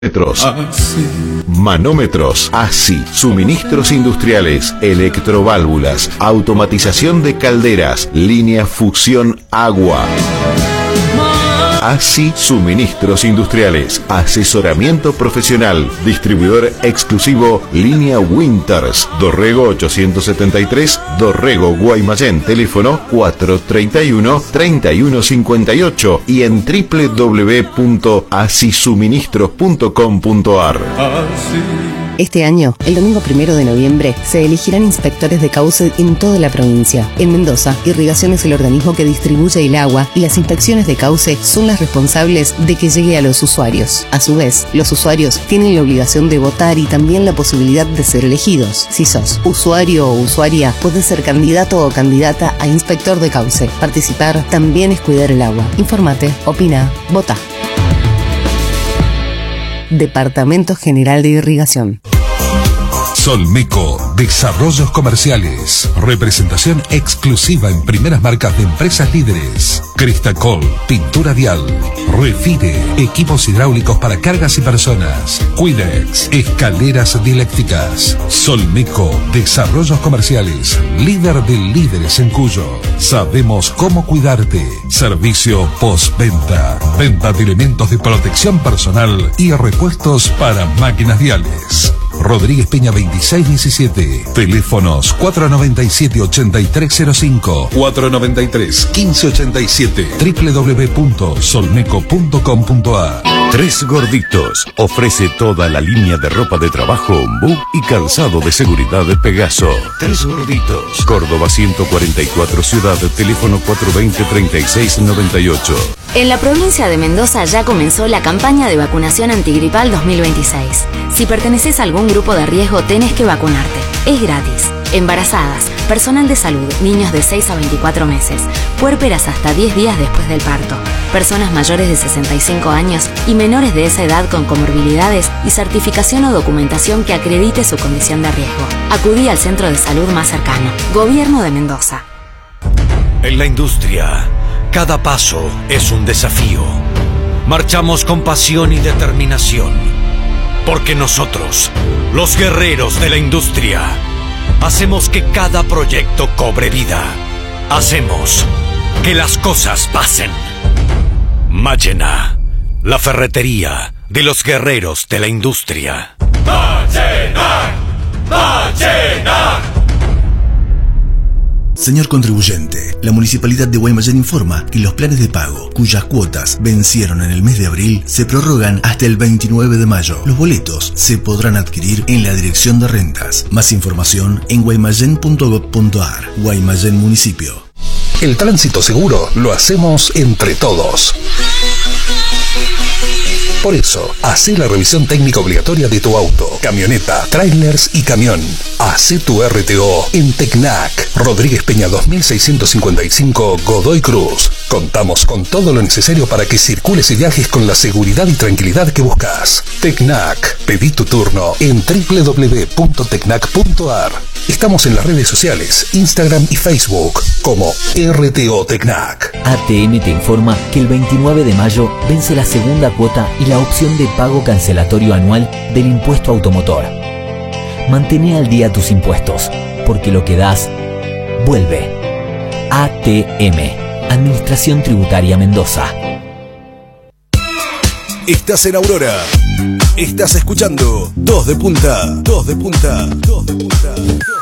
Manómetros, ASI, suministros industriales, electroválvulas, automatización de calderas, línea fusión agua. ASI Suministros Industriales, asesoramiento profesional, distribuidor exclusivo Línea Winters, Dorrego 873, Dorrego, Guaymallén, teléfono 431-3158 y en www.asisuministros.com.ar. Este año, el domingo 1 de noviembre, se elegirán inspectores de cauce en toda la provincia. En Mendoza, Irrigación es el organismo que distribuye el agua y las inspecciones de cauce son las responsables de que llegue a los usuarios. A su vez, los usuarios tienen la obligación de votar y también la posibilidad de ser elegidos. Si sos usuario o usuaria, podés ser candidato o candidata a inspector de cauce. Participar también es cuidar el agua. Infórmate, opina, vota. Departamento General de Irrigación. Solmeco, desarrollos comerciales, representación exclusiva en primeras marcas de empresas líderes. Cristacol, pintura vial, Refire, equipos hidráulicos para cargas y personas. Quidex, escaleras dialécticas. Solmeco, desarrollos comerciales, líder de líderes en Cuyo. Sabemos cómo cuidarte. Servicio postventa, venta de elementos de protección personal y repuestos para máquinas viales. Rodríguez Peña 2617. Teléfonos 497-8305, 493-1587, www.solmeco.com.ar. Tres Gorditos ofrece toda la línea de ropa de trabajo Ombú y calzado de seguridad de Pegaso. Tres Gorditos. Córdoba 144 Ciudad, teléfono 420-3698. En la provincia de Mendoza ya comenzó la campaña de vacunación antigripal 2026. Si perteneces a algún grupo de riesgo, tenés que vacunarte. Es gratis. Embarazadas, personal de salud, niños de 6 a 24 meses, puérperas hasta 10 días después del parto, personas mayores de 65 años y menores de esa edad con comorbilidades y certificación o documentación que acredite su condición de riesgo. Acudí al centro de salud más cercano. Gobierno de Mendoza. En la industria, cada paso es un desafío. Marchamos con pasión y determinación, porque nosotros, los guerreros de la industria, hacemos que cada proyecto cobre vida. Hacemos que las cosas pasen. Mállena, la ferretería de los guerreros de la industria. ¡Mállena! ¡Mállena! Señor contribuyente, la Municipalidad de Guaymallén informa que los planes de pago, cuyas cuotas vencieron en el mes de abril, se prorrogan hasta el 29 de mayo. Los boletos se podrán adquirir en la Dirección de Rentas. Más información en guaymallén.gov.ar. Guaymallén Municipio. El tránsito seguro lo hacemos entre todos. Por eso, hacé la revisión técnica obligatoria de tu auto, camioneta, trailers y camión. Hacé tu RTO en Tecnac, Rodríguez Peña 2655, Godoy Cruz. Contamos con todo lo necesario para que circules y viajes con la seguridad y tranquilidad que buscas. Tecnac, pedí tu turno en www.tecnac.ar. Estamos en las redes sociales, Instagram y Facebook, como RTO Tecnac. ATM te informa que el 29 de mayo vence la segunda cuota y la opción de pago cancelatorio anual del impuesto automotor. Mantén al día tus impuestos, porque lo que das, vuelve. ATM, Administración Tributaria Mendoza. Estás en Aurora. Estás escuchando Dos de Punta. Dos de Punta. Dos de Punta.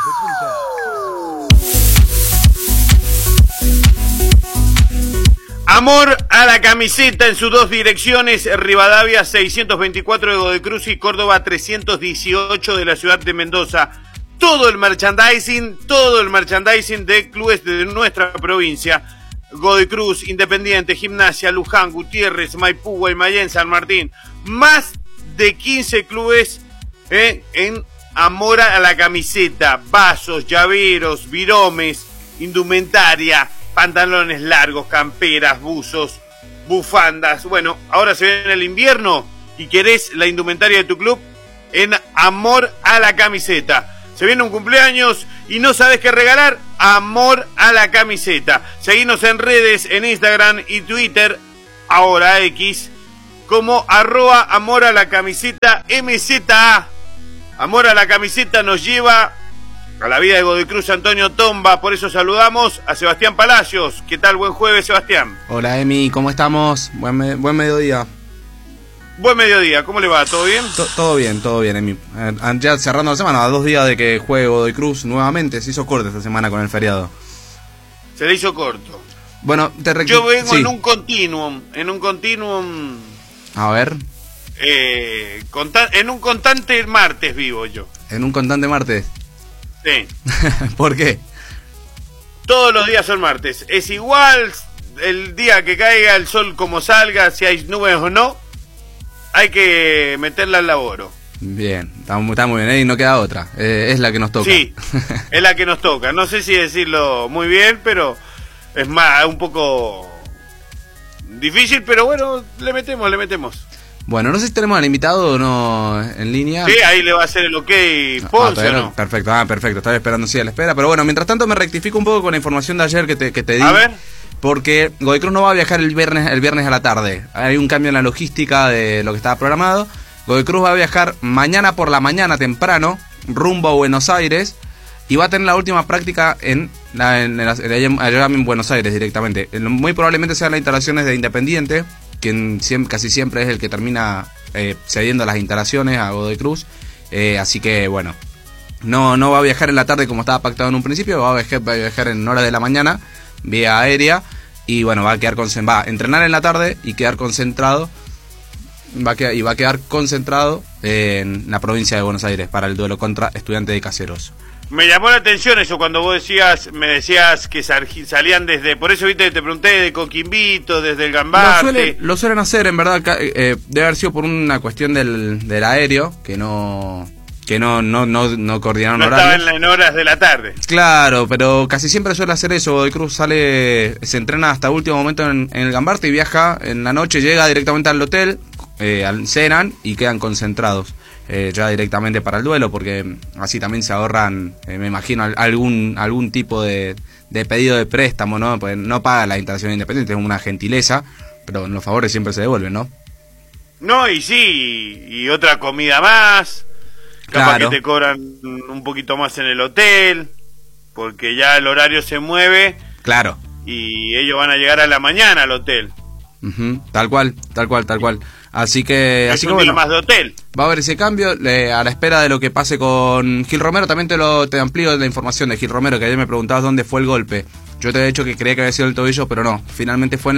Amor a la camiseta en sus dos direcciones, Rivadavia 624 de Godoy Cruz y Córdoba 318 de la ciudad de Mendoza. Todo el merchandising de clubes de nuestra provincia. Godoy Cruz, Independiente, Gimnasia, Luján, Gutiérrez, Maipú, Guaymallén, San Martín. Más de 15 clubes en amor a la camiseta. Vasos, llaveros, viromes, indumentaria, pantalones largos, camperas, buzos, bufandas. Bueno, ahora se viene el invierno y querés la indumentaria de tu club en amor a la camiseta. Se viene un cumpleaños y no sabes qué regalar, amor a la camiseta. Seguinos en redes, en Instagram y Twitter, ahora X, como @amor a la camiseta MZA. Amor a la camiseta nos lleva a la vida de Godoy Cruz Antonio Tomba, por eso saludamos a Sebastián Palacios. ¿Qué tal? Buen jueves, Sebastián. Hola, Emi, ¿cómo estamos? Buen mediodía. Buen mediodía, ¿cómo le va? ¿Todo bien? Todo bien, Emi. Ya cerrando la semana, a 2 días de que juegue Godoy Cruz nuevamente, se hizo corto esta semana con el feriado. Se le hizo corto. Bueno, yo vengo en un continuum. A ver. En un constante martes vivo yo. ¿En un constante martes? Sí. ¿Por qué? Todos los días son martes. Es igual el día que caiga el sol como salga, si hay nubes o no, hay que meterla al laboro. Bien, está muy bien, y no queda otra. Es la que nos toca. Sí, es la que nos toca. No sé si decirlo muy bien, pero es más, un poco difícil, pero bueno, le metemos. Bueno, no sé si tenemos al invitado o no en línea. Sí, ahí le va a hacer el ok Ponce, ¿no? Perfecto, estaba esperando a la espera. Pero bueno, mientras tanto me rectifico un poco con la información de ayer que te di. A ver. Porque Godoy Cruz no va a viajar el viernes a la tarde. Hay un cambio en la logística de lo que estaba programado. Godoy Cruz va a viajar mañana por la mañana temprano, rumbo a Buenos Aires, y va a tener la última práctica allá en Buenos Aires directamente. Muy probablemente sean las instalaciones de Independiente, quien casi siempre es el que termina cediendo las instalaciones a Godoy Cruz. Así que bueno, no va a viajar en la tarde como estaba pactado en un principio, va a viajar en horas de la mañana, vía aérea, y bueno, va a entrenar en la tarde y quedar concentrado. Va a quedar concentrado en la provincia de Buenos Aires para el duelo contra Estudiantes de Caseros. Me llamó la atención eso cuando me decías que salían desde, por eso viste, te pregunté, de Coquimbito, desde el Gambarte. Lo suelen hacer, en verdad, debe haber sido por una cuestión del aéreo, que no coordinaron horarios. No estaban en horas de la tarde. Claro, pero casi siempre suele hacer eso. Godoy Cruz se entrena hasta último momento en el Gambarte y viaja en la noche, llega directamente al hotel, cenan y quedan concentrados ya directamente para el duelo, porque así también se ahorran, me imagino, algún tipo de pedido de préstamo, ¿no? Pues no paga la instalación independiente, es una gentileza, pero los favores siempre se devuelven, ¿no? No, y sí, y otra comida más. Capaz que te cobran un poquito más en el hotel, porque ya el horario se mueve. Claro. Y ellos van a llegar a la mañana al hotel. Tal cual. Así que bueno, más de hotel. Va a haber ese cambio, a la espera de lo que pase con Gil Romero. También te amplío la información de Gil Romero, que ayer me preguntabas dónde fue el golpe. Yo te he dicho que creía que había sido el tobillo, pero no, finalmente fue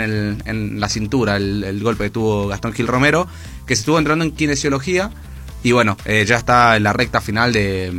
en la cintura el golpe que tuvo Gastón Gil Romero, que se estuvo entrando en kinesiología. Y bueno, ya está en la recta final de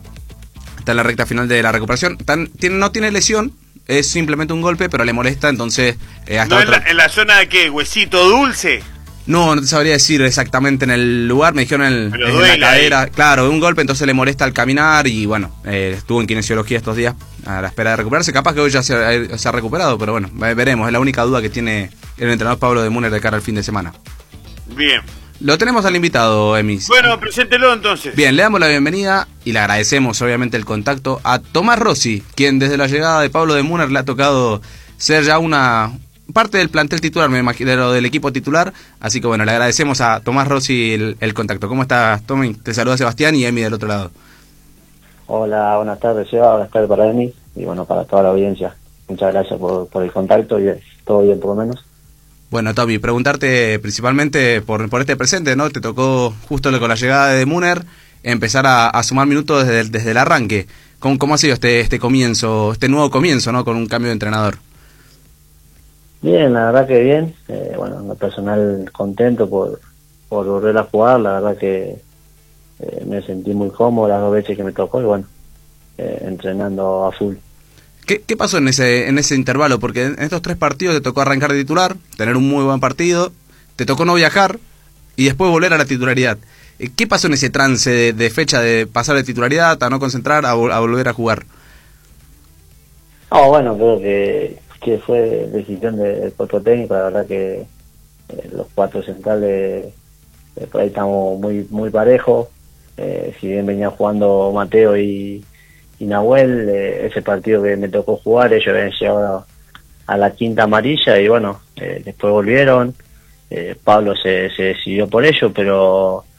la recuperación. No tiene lesión, es simplemente un golpe, pero le molesta, entonces ¿No en la zona de qué? ¿Huesito dulce? No te sabría decir exactamente en el lugar, me dijeron en la cadera. Ahí. Claro, un golpe, entonces le molesta al caminar y bueno, estuvo en kinesiología estos días a la espera de recuperarse. Capaz que hoy ya se ha recuperado, pero bueno, veremos. Es la única duda que tiene el entrenador Pablo de Múner de cara al fin de semana. Bien. Lo tenemos al invitado, Emis. Bueno, preséntelo entonces. Bien, le damos la bienvenida y le agradecemos obviamente el contacto a Tomás Rossi, quien desde la llegada de Pablo de Múner le ha tocado ser ya una parte del plantel titular, me imagino, del equipo titular. Así que bueno, le agradecemos a Tomás Rossi el contacto. ¿Cómo estás, Tommy? Te saluda Sebastián y Emi del otro lado. Hola, buenas tardes, Seba. Buenas tardes para Emi y bueno, para toda la audiencia. Muchas gracias por el contacto y todo bien por lo menos. Bueno, Tommy, preguntarte principalmente por este presente, ¿no? Te tocó justo con la llegada de Múner empezar a sumar minutos desde el arranque. ¿Cómo ha sido este comienzo, este nuevo comienzo, ¿no? Con un cambio de entrenador. Bien, la verdad que bien. Bueno, en lo personal contento por volver a jugar. La verdad que me sentí muy cómodo las 2 veces que me tocó y bueno, entrenando a full. ¿Qué pasó en ese intervalo? Porque en estos 3 partidos te tocó arrancar de titular, tener un muy buen partido, te tocó no viajar y después volver a la titularidad. ¿Qué pasó en ese trance de fecha de pasar de titularidad a no concentrar a volver a jugar? Bueno, creo que fue decisión del cuerpo técnico. La verdad que los 4 centrales por ahí estamos muy parejos. Si bien venía jugando Mateo y Nahuel, ese partido que me tocó jugar, ellos habían llegado a la 5ª amarilla y bueno, después volvieron Pablo se decidió por ello, pero